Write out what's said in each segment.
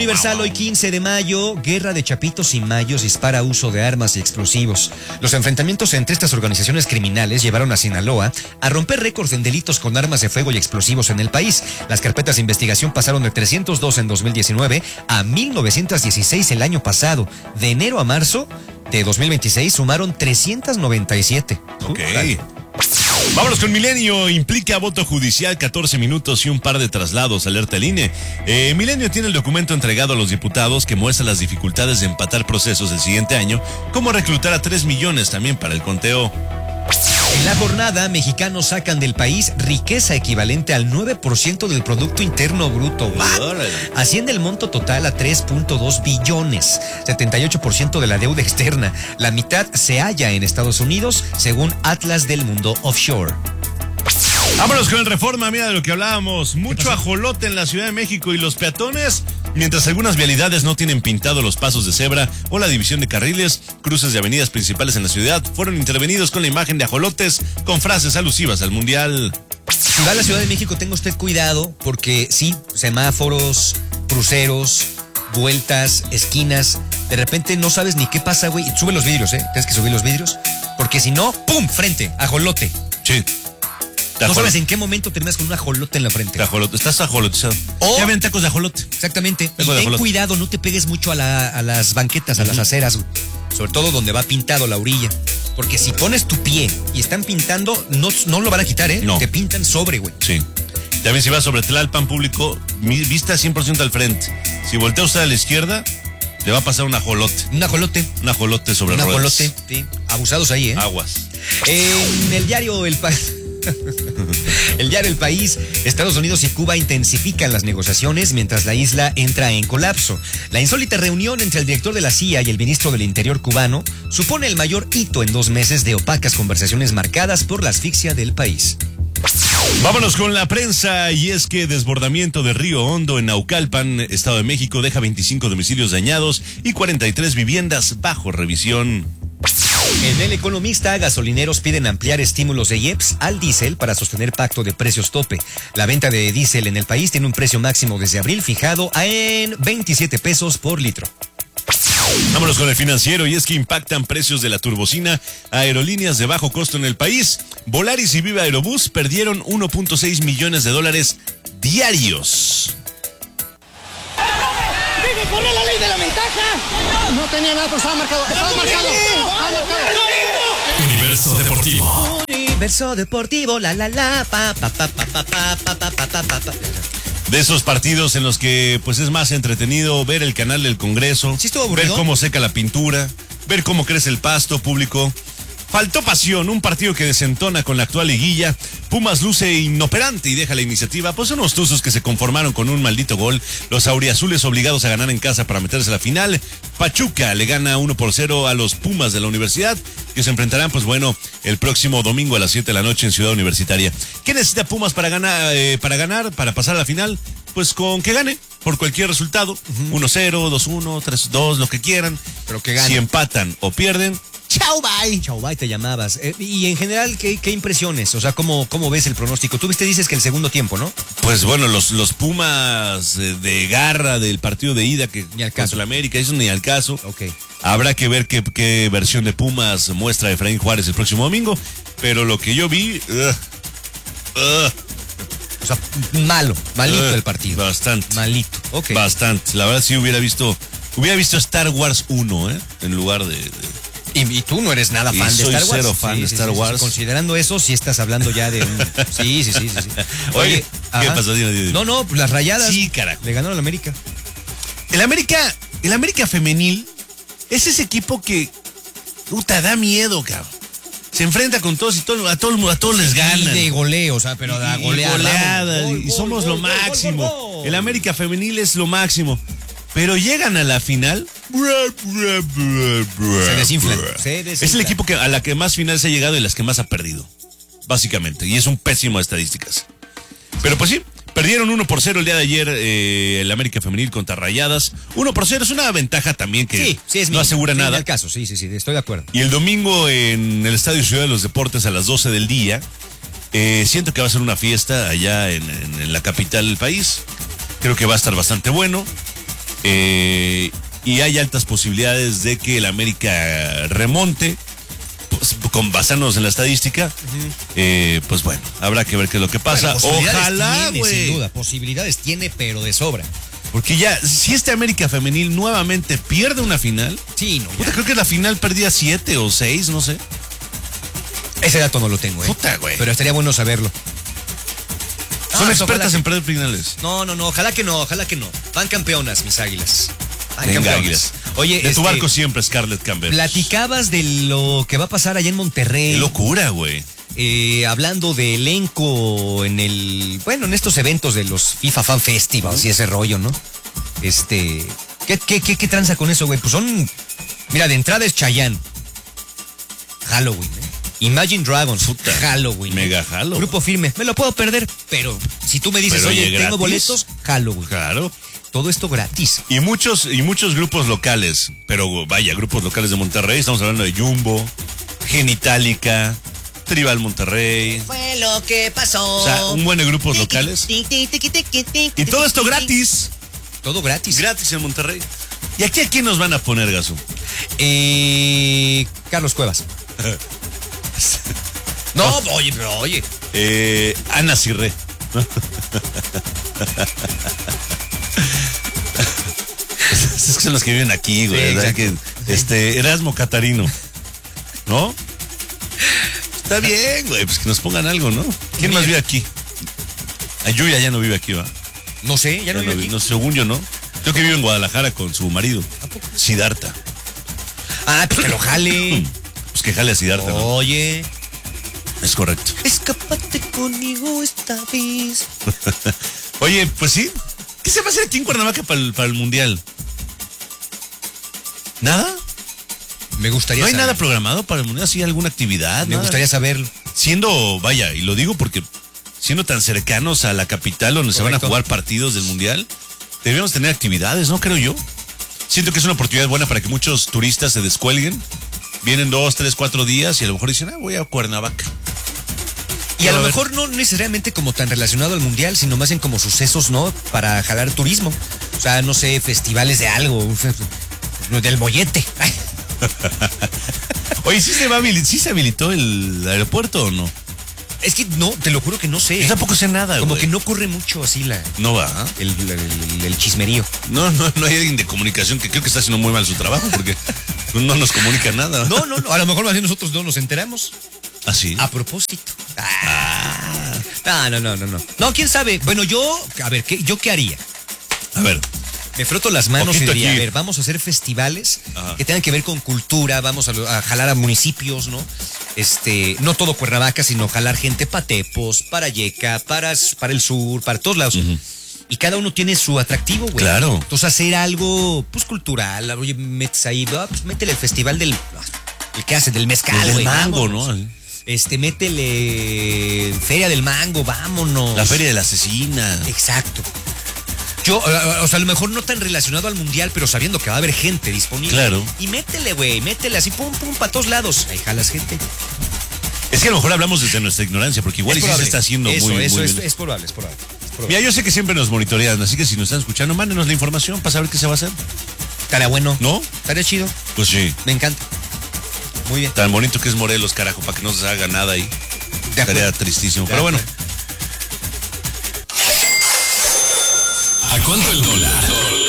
Universal, hoy 15 de mayo, guerra de chapitos y mayos dispara uso de armas y explosivos. Los enfrentamientos entre estas organizaciones criminales llevaron a Sinaloa a romper récords en delitos con armas de fuego y explosivos en el país. Las carpetas de investigación pasaron de 302 en 2019 a 1916 el año pasado. De enero a marzo de 2026 sumaron 397. Ok. Vámonos con Milenio. Implica voto judicial, 14 minutos y un par de traslados, alerta el INE. Milenio tiene el documento entregado a los diputados que muestra las dificultades de empatar procesos el siguiente año, como reclutar a 3 millones también para el conteo. En la jornada, mexicanos sacan del país riqueza equivalente al 9% del Producto Interno Bruto. Asciende el monto total a 3.2 billones, 78% de la deuda externa. La mitad se halla en Estados Unidos, según Atlas del Mundo Offshore. Vámonos con el Reforma, mira de lo que hablábamos. Mucho ajolote en la Ciudad de México y los peatones. Mientras algunas vialidades no tienen pintado los pasos de cebra o la división de carriles, cruces de avenidas principales en la ciudad fueron intervenidos con la imagen de ajolotes con frases alusivas al Mundial. Si va a la Ciudad de México, tenga usted cuidado porque sí, semáforos, cruceros, vueltas, esquinas, de repente no sabes ni qué pasa, güey. Sube los vidrios, tienes que subir los vidrios, porque si no, ¡pum!, frente, ajolote. Sí. No sabes en qué momento terminas con un ajolote en la frente. Estás ajolotizado. Ya ven tacos de ajolote. Exactamente. Y ten cuidado, no te pegues mucho a las banquetas, a las aceras, güey. Sobre todo donde va pintado la orilla. Porque si pones tu pie y están pintando, no lo van a quitar, ¿eh? No. Te pintan sobre, güey. Sí. También si vas sobre Tlalpan Público, vista 100% al frente. Si voltea usted a la izquierda, le va a pasar un ajolote. Un ajolote. Un ajolote sobre ruedas. Un ajolote, sí. Abusados ahí, ¿eh? Aguas. En el diario El País. El diario El País, Estados Unidos y Cuba intensifican las negociaciones mientras la isla entra en colapso. La insólita reunión entre el director de la CIA y el ministro del Interior cubano supone el mayor hito en 2 meses de opacas conversaciones marcadas por la asfixia del país. Vámonos con la prensa, y es que desbordamiento de Río Hondo en Naucalpan, Estado de México, deja 25 domicilios dañados y 43 viviendas bajo revisión. En El Economista, gasolineros piden ampliar estímulos de IEPS al diésel para sostener pacto de precios tope. La venta de diésel en el país tiene un precio máximo desde abril fijado en 27 pesos por litro. Vámonos con el Financiero, y es que impactan precios de la turbocina a aerolíneas de bajo costo en el país. Volaris y Viva Aerobús perdieron 1.6 millones de dólares diarios. ¡Corre la ley de la ventaja! No tenía nada, pero estaba marcado. Universo Deportivo. Universo Deportivo, De esos partidos en los que pues es más entretenido ver el canal del Congreso, ¿Sí estuvo aburrido? ver cómo seca la pintura, ver cómo crece el pasto público. Faltó pasión, un partido que desentona con la actual liguilla. Pumas luce inoperante y deja la iniciativa. Pues son unos tuzos que se conformaron con un maldito gol. Los auriazules obligados a ganar en casa para meterse a la final. Pachuca le gana 1-0 a los Pumas de la Universidad, que se enfrentarán, pues bueno, el próximo domingo a las 7 de la noche en Ciudad Universitaria. ¿Qué necesita Pumas para ganar, para pasar a la final? Pues con que gane, por cualquier resultado. 1-0, 2-1, 3-2, lo que quieran. Pero que gane. Si empatan o pierden, Chau, bye. Chau, bye, te llamabas. Y en general, ¿qué impresiones? O sea, ¿cómo ves el pronóstico? Tú dices que el segundo tiempo, ¿no? pues bueno, los Pumas de garra del partido de ida que Ni al caso. contra el América, eso ni al caso. Ok. Habrá que ver qué versión de Pumas muestra Efraín Juárez el próximo domingo, pero lo que yo vi, O sea, malito el partido. Bastante. Malito, ok. Bastante. La verdad sí hubiera visto Star Wars 1, en lugar de... Y tú no eres nada fan de soy Star Wars. cero fan de Star Wars. Considerando eso, sí estás hablando ya de un... Sí. Oye, ¿qué ajá. pasó? Dime. No, las Rayadas. Sí, carajo. Le ganaron al América. El América femenil es ese equipo que, da miedo, cabrón. Se enfrenta con todos y a todos les ganan. Y de goleo, o sea, pero da goleada. Y somos lo máximo. Gol. El América femenil es lo máximo. Pero llegan a la final. Se desinflan. Es el equipo a la que más finales ha llegado y las que más ha perdido. Básicamente. Y es un pésimo de estadísticas. Pero pues sí, perdieron 1-0 el día de ayer el América femenil contra Rayadas. 1-0 es una ventaja también que no asegura nada. En el caso, sí, estoy de acuerdo. Y el domingo en el Estadio Ciudad de los Deportes a las 12 del día, siento que va a ser una fiesta allá en la capital del país. Creo que va a estar bastante bueno. Y hay altas posibilidades de que el América remonte, pues, basándonos en la estadística. Pues bueno, habrá que ver qué es lo que pasa. Bueno, Ojalá, tiene, güey. sin duda, posibilidades tiene, pero de sobra. Porque ya, si este América femenil nuevamente pierde una final, Sí, no, puta, ya. creo que la final perdía 7 o 6, no sé. Ese dato no lo tengo, Puta, güey. Pero estaría bueno saberlo. Son pues expertas ojalá en perder finales. No, ojalá que no. Van campeonas, mis águilas. Van Venga, campeonas. Águilas. Oye, De tu barco siempre, Scarlett Campbell. platicabas de lo que va a pasar allá en Monterrey. Qué locura, güey. Hablando de elenco en en estos eventos de los FIFA Fan Festivals y ese rollo, ¿no? ¿Qué tranza con eso, güey? Pues mira, de entrada es Chayanne. Halloween, ¿eh? Imagine Dragons, Puta, Halloween. mega Halloween. Grupo Firme, me lo puedo perder, pero si tú me dices, Pero, oye, oye, tengo ¿gratis? boletos, Halloween. Claro. Todo esto gratis. Y muchos grupos locales, pero vaya, grupos locales de Monterrey. Estamos hablando de Jumbo, Genitalica, Tribal Monterrey. Fue lo que pasó. O sea, un buen de grupos locales. Y todo esto gratis. Todo gratis. Gratis en Monterrey. ¿Y aquí a quién nos van a poner, Gaso? Carlos Cuevas. No, oye, pero oye. Ana Cirré. Es que son los que viven aquí, güey. Sí, ¿verdad? exacto. Que, Erasmo Catarino. ¿No? Está bien, güey. Pues que nos pongan algo, ¿no? ¿Quién más vive aquí? Ayuya ya no vive aquí, ¿va? No sé, ya no vive aquí. No, según yo, ¿no? Creo que vive en Guadalajara con su marido. Siddhartha. Ah, pues que lo jale. Pues que jale a Siddhartha, ¿no? Oye. Es correcto. Escápate conmigo esta vez. Oye, pues sí. ¿Qué se va a hacer aquí en Cuernavaca para el Mundial? ¿Nada? Me gustaría ¿No hay saber. nada programado para el Mundial? ¿Sí alguna actividad? Me Nada. gustaría saberlo. Siendo, vaya, y lo digo porque siendo tan cercanos a la capital donde se van a Correcto. jugar partidos del Mundial, debemos tener actividades, ¿no? Creo yo. Siento que es una oportunidad buena para que muchos turistas se descuelguen. Vienen 2, 3, 4 días y a lo mejor dicen, voy a Cuernavaca. Y a lo ver. mejor no necesariamente como tan relacionado al mundial, sino más bien como sucesos, ¿no? Para jalar turismo. O sea, no sé, festivales de algo. Del mollete. Ay, Oye, ¿sí se habilitó el aeropuerto o no? es que no, te lo juro que no sé. Yo tampoco sé nada, Como güey. que no corre mucho así No va. el chismerío. No hay alguien de comunicación que creo que está haciendo muy mal su trabajo porque no nos comunica nada. No, a lo mejor más bien nosotros no nos enteramos. ¿Ah, sí? A propósito. No. No, quién sabe. Bueno, a ver, ¿yo qué haría? A ver. Me froto las manos Ojito y diría, aquí. a ver, vamos a hacer festivales Ajá. que tengan que ver con cultura, vamos a jalar a municipios, ¿no? No todo Cuernavaca, sino jalar gente para Tepos, para Yeca, para el sur, para todos lados. Y cada uno tiene su atractivo, güey. Claro. Entonces hacer algo, pues, cultural. Oye, metes ahí, pues métele el festival el que hace, del mezcal, El del güey. mango, vámonos. ¿no? Métele Feria del Mango, vámonos. La Feria de la Asesina. Exacto. Yo, o sea, a lo mejor no tan relacionado al mundial, pero sabiendo que va a haber gente disponible. Claro. Y métele, güey, métele así, pum, para todos lados. Ahí jalas gente. Es que a lo mejor hablamos desde nuestra ignoncia, porque igual Es y sí se probable. está haciendo eso, muy eso bien. es probable, es probable. Mira, yo sé que siempre nos monitorean, así que si nos están escuchando, mándenos la información para saber qué se va a hacer. Estaría bueno. ¿No? Estaría chido. Pues sí. Me encanta. Muy bien. Tan bonito que es Morelos, carajo, para que no se haga nada ahí. De acuerdo. Estaría tristísimo. De Pero bueno. ¿A cuánto el dólar?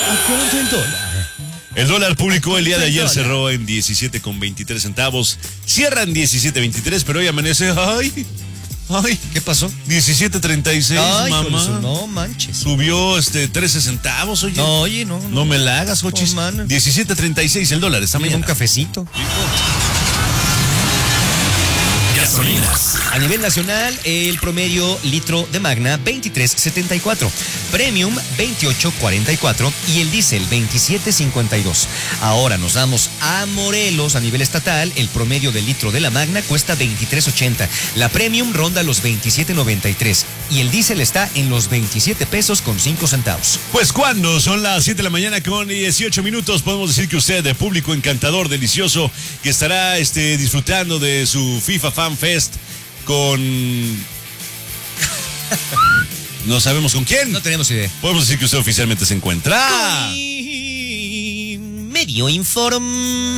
El dólar publicó el día de ayer cerró en 17,23 centavos. Cierra en 17,23, pero hoy amanece. ¡Ay! ¿Qué pasó? 17,36, Ay, mamá. no manches. Subió 13 centavos, oye. No, oye, no. No me la hagas, Jochis. No, mano. 17.36 el dólar esta Dame mañana. un cafecito. Gasolinas. A nivel nacional, el promedio litro de Magna 23.74, Premium 28.44 y el diésel 27.52. Ahora nos vamos a Morelos. A nivel estatal, el promedio del litro de la Magna cuesta 23.80, la Premium ronda los 27.93 y el diésel está en los 27 pesos con 5 centavos. Pues cuando son las 7 de la mañana con 18 minutos, podemos decir que usted, de público encantador, delicioso, que estará disfrutando de su FIFA Fan Fest con... No sabemos con quién. No tenemos idea. Podemos decir que usted oficialmente se encuentra Stereo informa.